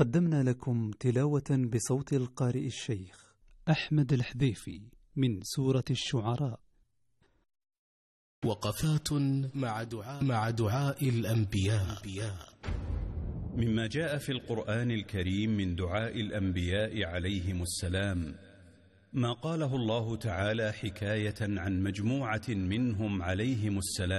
قدمنا لكم تلاوة بصوت القارئ الشيخ أحمد الحذيفي من سورة الشعراء. وقفات مع دعاء الأنبياء. مما جاء في القرآن الكريم من دعاء الأنبياء عليهم السلام ما قاله الله تعالى حكاية عن مجموعة منهم عليهم السلام